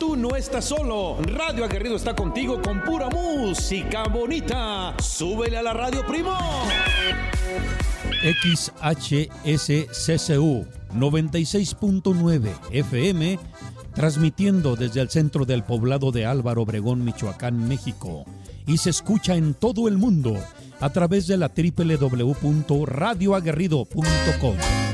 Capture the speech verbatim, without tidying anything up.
tú no estás solo. Radio Aguerrido está contigo con pura música bonita. Súbele a la radio, primo. X H S C C U noventa y seis punto nueve F M, transmitiendo desde el centro del poblado de Álvaro Obregón, Michoacán, México, y se escucha en todo el mundo a través de la doble u doble u doble u punto radio aguerrido punto com.